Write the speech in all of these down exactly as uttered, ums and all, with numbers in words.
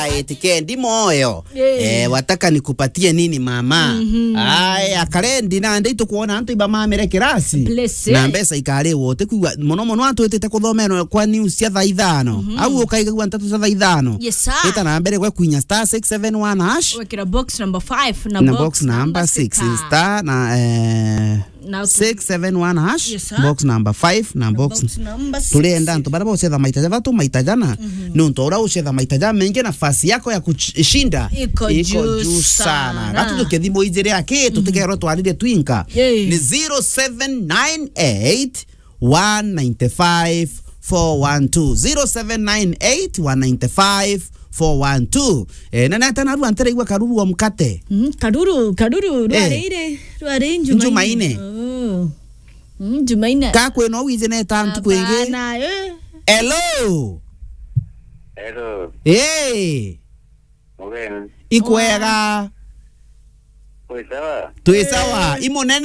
Etikendi moyo yeah. Eh wataka nikupatie nini mama mm -hmm. Aya karendi na ndito kuona antu iba mamere kirasi na mbesa ikale wote kuwa mono mono antu etete kuthomeno kwa news ya thaa ithano mm -hmm. Au ukaiga ntatu za thaa ithano yes sir eta na mbere kwa kuinya star six seven one hash wekira box number five na, na box number six star na eh six seven one hash yes, box number five na box, box tulienda nto baraba usetha maitaja vatu maitajana mm -hmm. Nunto ura usetha maitaja mengi nafasi yako ya kushinda iko juu sana gatu tukethimo ijere yake tutikero twarire twinka ni zero seven nine eight one nine five four one two zero seven nine eight one nine five four one two eh na nata na ruantere igwa karuru wa mkate mm karuru karuru rwareire rware njuma Jumaine oh mm Jumaine ka kweno wize na tantu kwenge na eh hello hello eh Mugen ikwega Oi sawa tu sawa imonene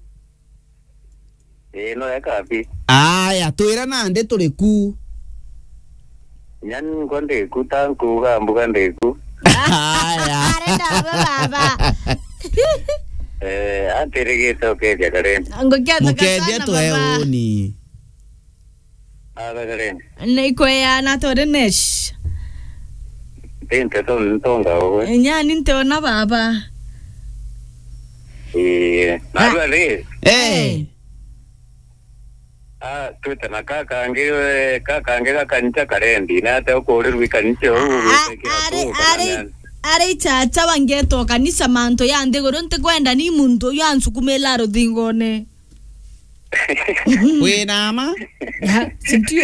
eh no yakapi aya tuira nande tuliku nyan konde kutangu ga mbugande ku aya arenda baba eh aterege toke ya karen ngokia mukedia tu euni ala karen naikwea na torenesh tente ton tonga we nyani ntona baba eh nalale eh ah tuta na kaka angire kaka angire kancha karendi na ta ko ri kancha u are are are chacha wangeto kanisa manto yande goronte kwenda ni muntu yansukumela rodhingone we nama sintio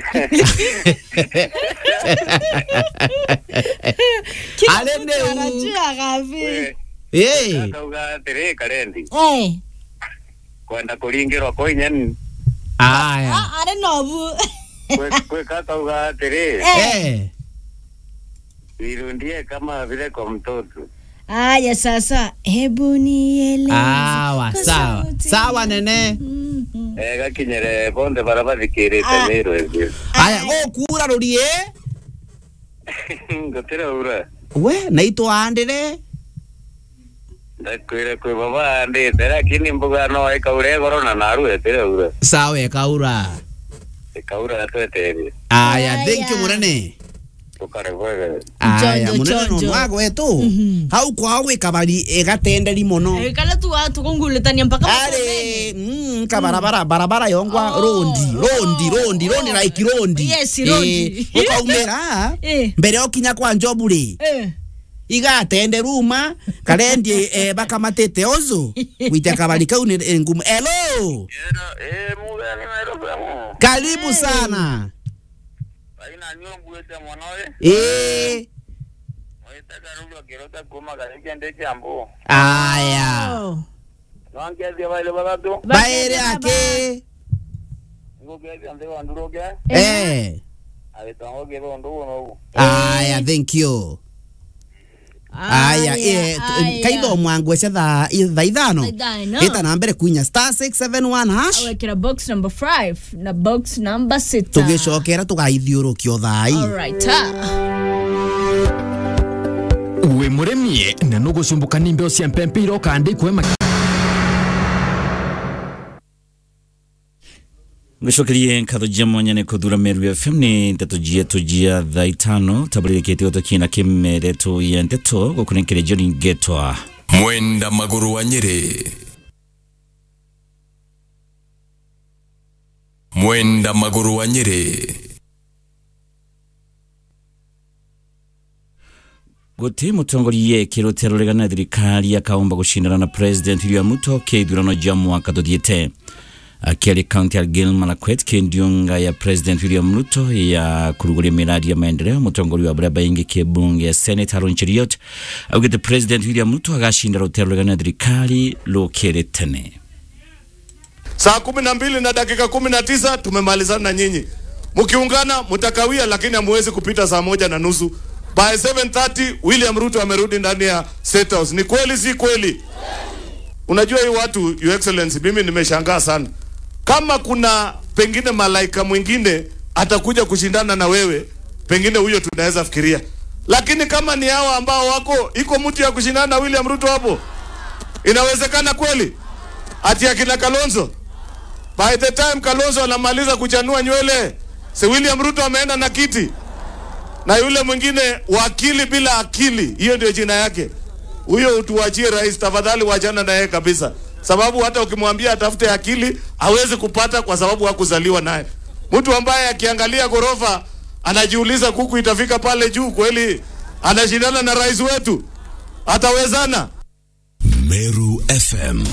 alende anajua gavi eh kaka tere karendi eh kwenda kulingirwa ko nyen aya ah are nobu kwe kwe kaka uga tere eh irundie kama vile kwa mtoto aya sasa hebu niele ah sawa sawa nene eh gakinyere bonde barabara kire temero ezi aya go kura rorie ngotera ura we naito andire ndakwira kwe baba ande tera kini mbuga no ai kaure gorona naru etera ura sawa kaura kaura atwete aya thank you munene tukare wewe aya munene no mwago etu hau kwa we kabari egatenderi mono eh kala tu watu konguletania mpaka ale mm kabarabara barabara yongwa rondi rondi rondi rondi like rondi yes rondi ukaumera mbere okinya kwa njoburi eh igatende ruma karendi eh bakamatete ozo wita kabari kauni ngumu hello eh muga ni mero karibu sana aina nyongu ete mwanawe eh waita karulo kirota kuma kale nde jambo aya wangia dia wale babatu baere ake ngoge ande wanduroge eh abetango ke bondo no aya thank you aya eh kaido mwangu cia tha tha ithano eta na mbere kuinya star six seven one hash wekira box number five na box number six tugicokera tugaithiurukio thai alright we muremie na nugo cumbuka nimbe cia mpempiro kandi kwema Gushokirie nkatho jamonyane kudura Meru F M ni nteto jia tujia thaa itano tabulire kete otokina kimereto ya nteto gukunenkere joni getwa Mwenda Maguru wa Nyeri Mwenda Maguru wa Nyeri Gote mutongoliye kirotero regana thirikari akaomba gushindana na President William Ruto keithurano jia mwaka tuthiete Akili County ya Gilmalakwet kendiunga ya President William Ruto ya kuruguli miradi ya maendeleo mutongoli wa baraba ingi kebunge ya Senate Aaron Cheriot augete President William Ruto agashinda rotero regana thirikari lokere tene saa kumi na mbili na dakika kumi na tisa tumemalizana na nyinyi mkiungana mtakawia lakini hamwezi kupita saa moja na nusu by seven thirty William Ruto amerudi ndani ya State House ni kweli si kweli unajua hii watu your excellency mimi nimeshangaa sana kama kuna pengine malaika mwingine atakuja kushindana na wewe pengine huyo tunaweza fikiria Lakini kama ni hawa ambao wako, iko mtu ya kushindana na William Ruto hapo, inawezekana kweli? Ati akina Kalonzo, by the time Kalonzo anamaliza kuchanua nywele, si William Ruto ameenda na kiti, na yule mwingine wakili bila akili, hiyo ndio jina yake. Huyo utuachie rais, tafadhali, wachana na yeye kabisa, sababu hata ukimwambia atafute akili hawezi kupata, kwa sababu hakuzaliwa naye. Mtu ambaye akiangalia gorofa anajiuliza kuku itafika pale juu kweli, anashindana na rais wetu, atawezana? Meru F M,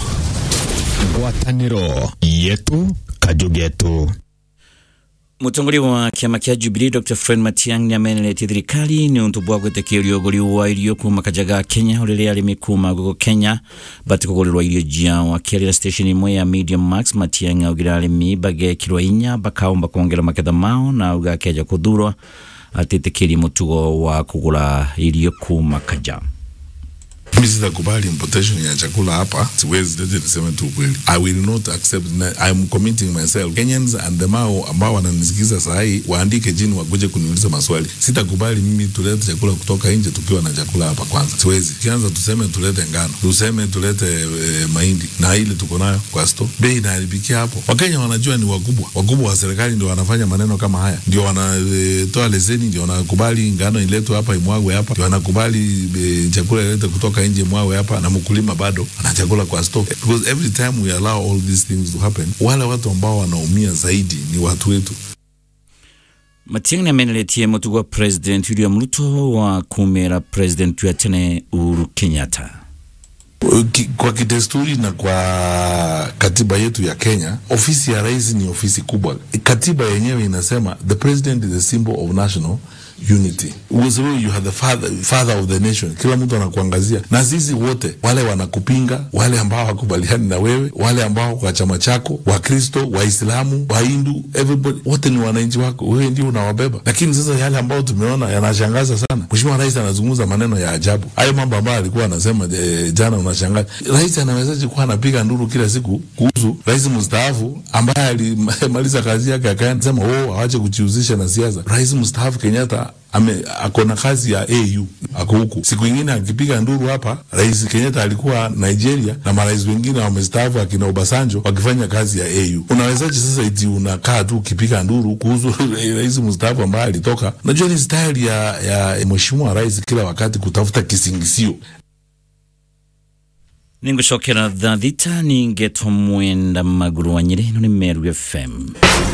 ngwataniro yetu kajugetu. Mutongori wa kiama kia Jubilee Doctor Fred Matiang'i ni ameneretie thirikari ni untu bwa gwetekerio guri wa irio kuma kajaga Kenya urire ari mikuma gogo Kenya bati kugurirwa irio jia wa kiarira station imwe ya Medium Max. Matiang'i augira arimi bagekirwa inya bakaomba kuongera maketha mao na uga keja kuthurwa atitikiri mutugo wa kugura irio kuma kajaga. Mimi sitakubali importation ya chakula hapa. Siwezi tete niseme tu kweli. I will not accept. I am committing myself. Kenyans and the Mao ambao wananisikiza saa hii waandike jini wakuje kuniuliza maswali. Sitakubali mimi tulete chakula kutoka nje tukiwa na chakula hapa kwanza. Siwezi. Kianza tuseme tulete ngano, tuseme tulete e, mahindi na ile tuko nayo kwa store. Bei inaharibikia hapo. Wakenya wanajua ni wakubwa. Wakubwa wa serikali ndio wanafanya maneno kama haya. Ndio wanatoa e, leseni, ndio wanakubali ngano iletwe hapa imwagwe hapa. Ndio wanakubali e, chakula ilete kutoka nje mwawe hapa, na mkulima bado anachakula kwa stock. Because every time we allow all these things to happen, wale watu ambao wanaumia zaidi ni watu wetu. Matiang'i ameneretie mutugo wa President William Ruto wa kumera President wa tene Uhuru Kenyatta. Kwa kidesturi na kwa katiba yetu ya Kenya, ofisi ya rais ni ofisi kubwa. Katiba yenyewe inasema the president is a symbol of national unity. Uwezo you have the father, father of the nation. Kila mtu anakuangazia. Na sisi wote, wale wanakupinga, wale ambao hakubaliani na wewe, wale ambao kwa chama chako, Wakristo, Waislamu, Wahindu, everybody, wote ni wananchi wako. Wewe ndio unawabeba. Lakini sasa yale ambao tumeona yanashangaza sana. Mheshimiwa Rais anazungumza maneno ya ajabu. Hayo mambo ambayo alikuwa anasema e, jana unashangaza. Rais anawezaje kuwa anapiga nduru kila siku kuhusu rais mstaafu ambaye alimaliza kazi yake akaenda sema oh aache kujihusisha na siasa. Rais mstaafu Kenyatta ame akona kazi ya A U ako huku. Siku nyingine akipiga nduru hapa, Rais Kenyatta alikuwa Nigeria na marais wengine wamestaafu akina Obasanjo wakifanya kazi ya A U. Unawezaje sasa eti unakaa tu ukipiga nduru kuhusu rais mstaafu ambaye alitoka? Najua ni style ya ya Mheshimiwa Rais kila wakati kutafuta kisingisio. Ningushokera dhadita ningetomwenda maguru wanyire no ni Meru F M.